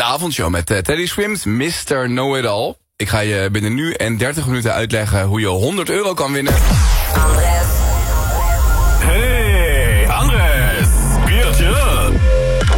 avondshow met Teddy Swims, Mr. Know-It-All. Ik ga je binnen nu en 30 minuten uitleggen hoe je €100 kan winnen. André